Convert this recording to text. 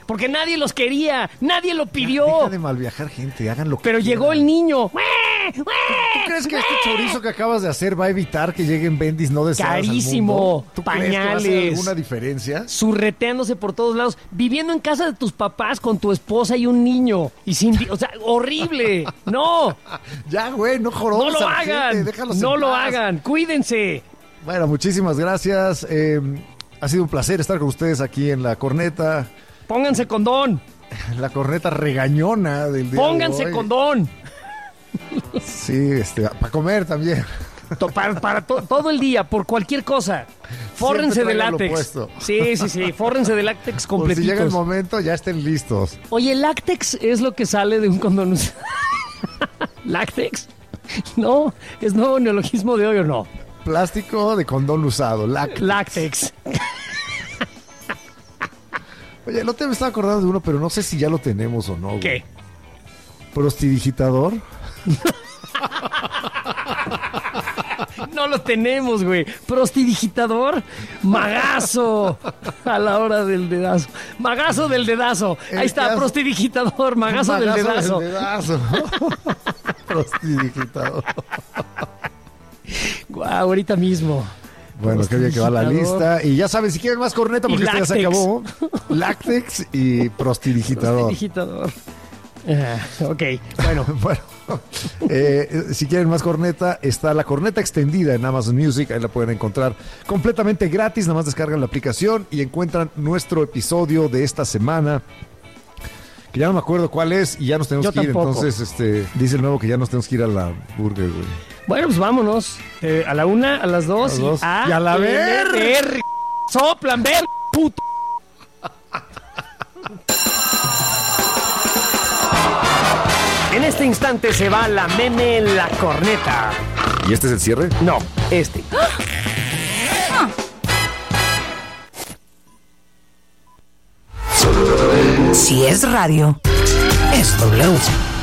porque nadie los quería, nadie lo pidió. Deja de malviajar gente, hagan lo que Pero quieran. llegó el niño. ¿Tú crees que este chorizo que acabas de hacer va a evitar que lleguen bendis no deseadas al Carísimo, mundo? ¿Tú crees que va a hacer pañales. alguna diferencia? Surreteándose por todos lados, viviendo en casa de tus papás con tu esposa y un niño. Y sin, o sea, horrible. No, Ya, güey, no jorobes no lo a la hagan. gente, déjalos No en lo paz. hagan. Cuídense. Bueno, muchísimas gracias. Ha sido un placer estar con ustedes aquí en La Corneta. Pónganse condón. La corneta regañona del día Pónganse de hoy. condón. Sí, para comer también. Para todo el día, por cualquier cosa. Fórrense de traigan lo látex. puesto. Sí. Fórrense de látex Por si completitos. llega el momento, ya estén listos. Oye, látex es lo que sale de un condón usado. ¿Látex? No, es nuevo neologismo de hoy o no. Plástico de condón usado, Látex. Oye, el otro día me estaba acordando de uno, pero no sé si ya lo tenemos o no. Güey. ¿Qué? ¿Prostidigitador? No lo tenemos, güey. Prostidigitador, magazo a la hora del dedazo. Magazo del dedazo. El Ahí está, caso- prostidigitador, magazo del dedazo. Prostidigitador. Guau, ahorita mismo. Bueno, qué bien que va la Prostidigitador. lista. Y ya saben, si quieren más corneta, porque Y esto ya se látex. acabó. Láctex y prostidigitador. Prostidigitador. Ok, bueno. Bueno, si quieren más corneta, está la corneta extendida en Amazon Music. Ahí la pueden encontrar completamente gratis. Nada más descargan la aplicación y encuentran nuestro episodio de esta semana. Que ya no me acuerdo cuál es y ya nos tenemos Yo que ir. tampoco. Entonces, dice el nuevo que ya nos tenemos que ir a la burger, güey. Bueno, pues vámonos. A la 1, a las 2 A las dos. y Y a la ver. Soplan, ver, puto. En este instante se va la meme en la corneta. ¿Y este es el cierre? No, este. Si es radio, es W.